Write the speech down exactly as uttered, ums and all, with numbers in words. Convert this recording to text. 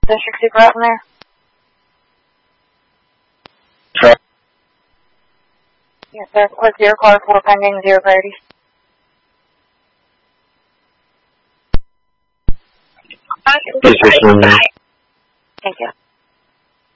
District Super out in there? Sure. Yes, sir. What's zero car four pending, zero priority? Position